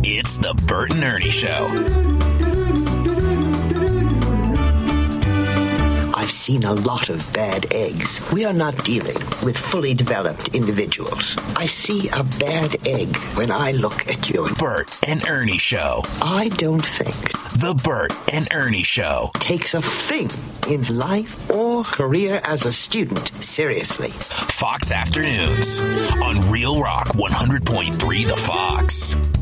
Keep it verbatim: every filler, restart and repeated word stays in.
It's the Bert and Ernie Show. I've seen a lot of bad eggs. We are not dealing with fully developed individuals. I see a bad egg when I look at you. Bert and Ernie Show. I don't think The Bert and Ernie Show takes a thing in life or career as a student seriously. Fox Afternoons on Real Rock one hundred point three The Fox.